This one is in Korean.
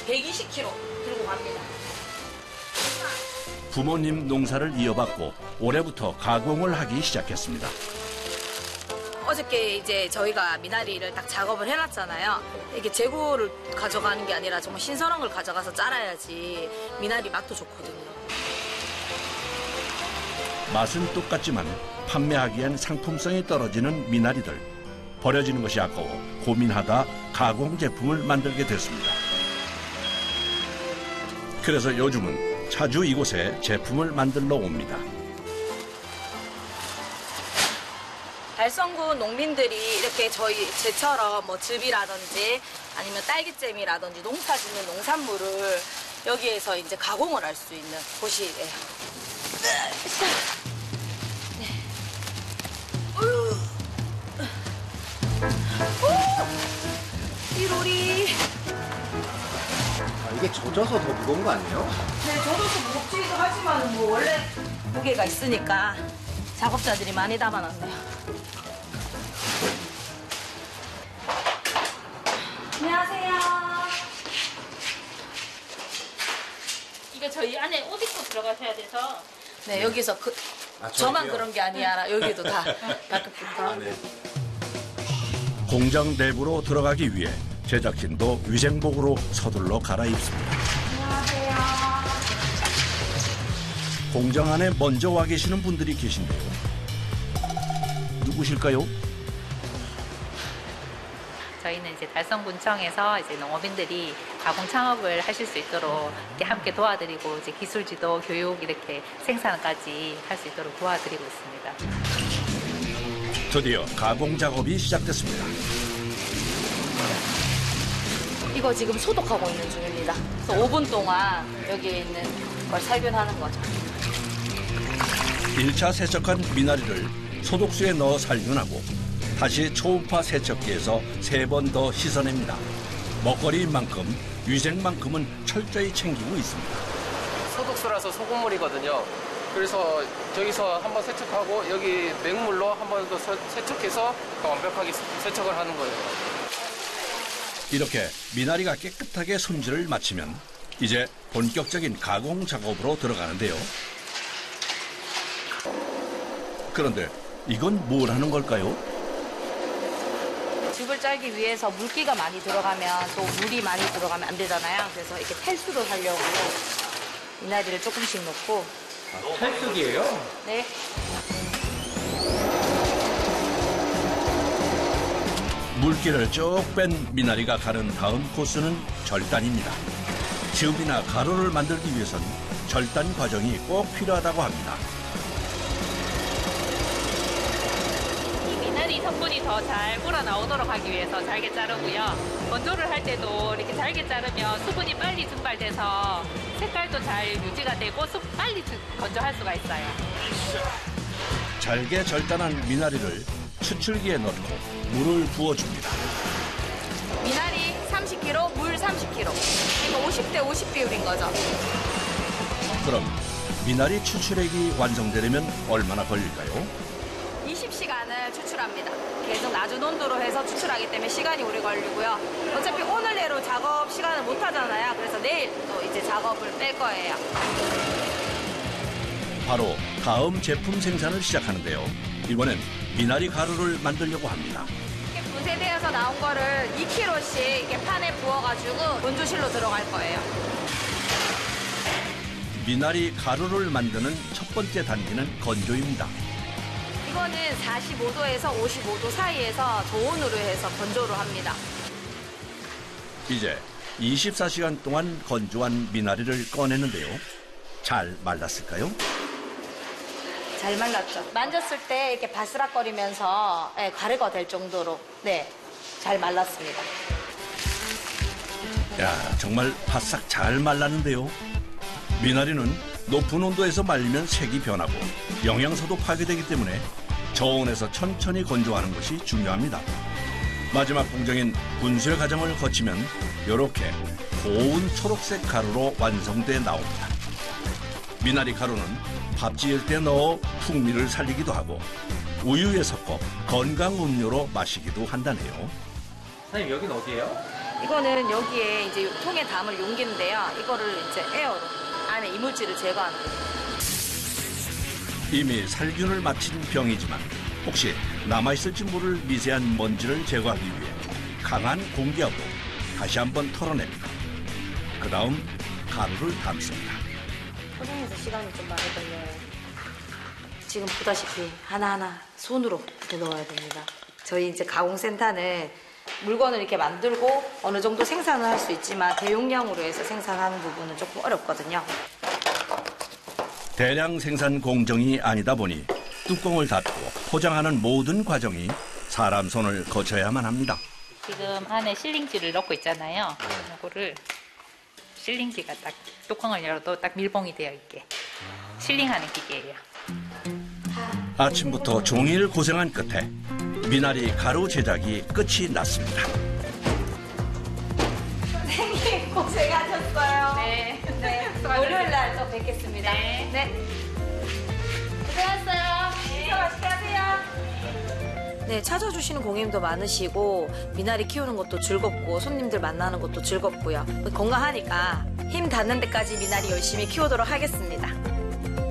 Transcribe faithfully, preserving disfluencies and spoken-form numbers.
백이십 킬로그램 들고 갑니다. 부모님 농사를 이어받고 올해부터 가공을 하기 시작했습니다. 어저께 이제 저희가 미나리를 딱 작업을 해놨잖아요. 이게 재고를 가져가는 게 아니라 정말 신선한 걸 가져가서 잘라야지 미나리 맛도 좋거든요. 맛은 똑같지만 판매하기엔 상품성이 떨어지는 미나리들. 버려지는 것이 아까워 고민하다 가공 제품을 만들게 됐습니다. 그래서 요즘은 자주 이곳에 제품을 만들러 옵니다. 달성군 농민들이 이렇게 저희 제처럼 뭐 즙이라든지 아니면 딸기잼이라든지 농사 짓는 농산물을 여기에서 이제 가공을 할 수 있는 곳이에요. 네. 오! 이 롤이. 아, 이게 젖어서 더 무거운 거 아니에요? 네, 젖어서 무겁기도 하지만 뭐 원래 무게가 있으니까 작업자들이 많이 담아놨네요. 안녕하세요. 이거 저희 안에 옷 입고 들어가셔야 돼서. 네, 여기서 그 아, 저만 그런 게 아니라 여기도 다 가끔씩 다. 아, 네. 공장 내부로 들어가기 위해 제작진도 위생복으로 서둘러 갈아입습니다. 안녕하세요. 공장 안에 먼저 와 계시는 분들이 계신데요. 누구실까요? 저희는 이제 달성군청에서 이제 농업인들이 가공 창업을 하실 수 있도록 이렇게 함께 도와드리고 이제 기술 지도, 교육 이렇게 생산까지 할 수 있도록 도와드리고 있습니다. 드디어 가공 작업이 시작됐습니다. 이거 지금 소독하고 있는 중입니다. 그래서 오 분 동안 여기에 있는 걸 살균하는 거죠. 일 차 세척한 미나리를 소독수에 넣어 살균하고 다시 초음파 세척기에서 세 번 더 씻어냅니다. 먹거리만큼 위생만큼은 철저히 챙기고 있습니다. 소독수라서 소금물이거든요. 그래서 저기서 한번 세척하고 여기 맹물로 한 번 더 세척해서 완벽하게 세척을 하는 거예요. 이렇게 미나리가 깨끗하게 손질을 마치면 이제 본격적인 가공 작업으로 들어가는데요. 그런데 이건 뭘 하는 걸까요? 즙을 짜기 위해서 물기가 많이 들어가면 또 물이 많이 들어가면 안 되잖아요. 그래서 이렇게 탈수를 하려고 미나리를 조금씩 넣고. 아, 탈수기예요? 네. 물기를 쭉 뺀 미나리가 가른 다음 코스는 절단입니다. 즙이나 가루를 만들기 위해선 절단 과정이 꼭 필요하다고 합니다. 이 미나리 성분이 더 잘 우러나오도록 하기 위해서 잘게 자르고요. 건조를 할 때도 이렇게 잘게 자르면 수분이 빨리 증발돼서 색깔도 잘 유지가 되고 수 빨리 건조할 수가 있어요. 잘게 절단한 미나리를 추출기에 넣고 물을 부어줍니다. 미나리 삼십 킬로그램, 물 삼십 킬로그램. 이거 오십 대 오십 비율인 거죠. 그럼 미나리 추출액이 완성되려면 얼마나 걸릴까요? 이십 시간을 추출합니다. 계속 낮은 온도로 해서 추출하기 때문에 시간이 오래 걸리고요. 어차피 오늘 내로 작업 시간을 못 하잖아요. 그래서 내일 또 이제 작업을 뺄 거예요. 바로 다음 제품 생산을 시작하는데요. 이번엔 미나리 가루를 만들려고 합니다. 이렇게 분쇄되어서 나온 거를 이 킬로그램씩 이렇게 판에 부어가지고 건조실로 들어갈 거예요. 미나리 가루를 만드는 첫 번째 단계는 건조입니다. 이거는 사십오 도에서 오십오 도 사이에서 저온으로 해서 건조를 합니다. 이제 이십사 시간 동안 건조한 미나리를 꺼내는데요. 잘 말랐을까요? 잘 말랐죠. 만졌을 때 이렇게 바스락거리면서 네, 가루가 될 정도로 네, 잘 말랐습니다. 야, 정말 바싹 잘 말랐는데요. 미나리는 높은 온도에서 말리면 색이 변하고 영양소도 파괴되기 때문에 저온에서 천천히 건조하는 것이 중요합니다. 마지막 공정인 분쇄 과정을 거치면 이렇게 고운 초록색 가루로 완성돼 나옵니다. 미나리 가루는 밥 지을 때 넣어 풍미를 살리기도 하고 우유에 섞어 건강 음료로 마시기도 한다네요. 사장님 여긴 어디예요? 이거는 여기에 이제 통에 담을 용기인데요. 이거를 이제 에어로 안에 이물질을 제거하는 거예요. 이미 살균을 마친 병이지만 혹시 남아있을지 모를 미세한 먼지를 제거하기 위해 강한 공기압으로 다시 한번 털어냅니다. 그 다음 가루를 담습니다. 포장해서 시간이 좀 많이 걸려요. 지금 보다시피 하나하나 손으로 이렇게 넣어야 됩니다. 저희 이제 가공센터는 물건을 이렇게 만들고 어느 정도 생산을 할 수 있지만 대용량으로 해서 생산하는 부분은 조금 어렵거든요. 대량 생산 공정이 아니다 보니 뚜껑을 닫고 포장하는 모든 과정이 사람 손을 거쳐야만 합니다. 지금 안에 실링지를 넣고 있잖아요. 이거를 실링지가 딱 뚜껑을 열어도 딱 밀봉이 되어 있게 실링하는 기계예요. 아침부터 종일 고생한 끝에 미나리 가루 제작이 끝이 났습니다. 선생님 고생하셨어요. 네. 네. 월요일 날 또 뵙겠습니다. 네. 네. 고생하셨어요. 식사 맛있게 하세요. 네, 찾아주시는 고객님도 많으시고 미나리 키우는 것도 즐겁고 손님들 만나는 것도 즐겁고요. 건강하니까 힘 닿는 데까지 미나리 열심히 키우도록 하겠습니다.